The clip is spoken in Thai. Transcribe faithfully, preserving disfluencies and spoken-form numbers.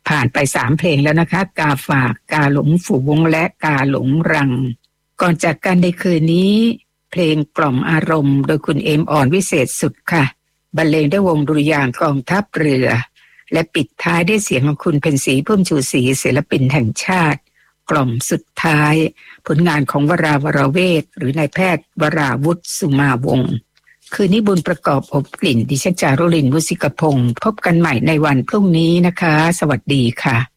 ผ่านไปสามเพลงแล้วนะคะกาฝากกาหลงฝูงและกาหลงรังก่อนจากกันในคืนนี้เพลงกล่อมอารมณ์โดยคุณเอมอ่อนวิเศษสุดค่ะบรรเลงด้วยวงดุริยางค์กองทัพเรือและปิดท้ายด้วยเสียงของคุณเพ็ญศรีพุ่มชูศรีศิลปินแห่งชาติกล่อมสุดท้ายผลงานของวราวรเวทหรือนายแพทย์วราวุฒิสุมาวงศ์คืนนี้บุญประกอบอบกลิ่นดิฉันจารุลิน มุสิกพงศ์พบกันใหม่ในวันพรุ่งนี้นะคะสวัสดีค่ะ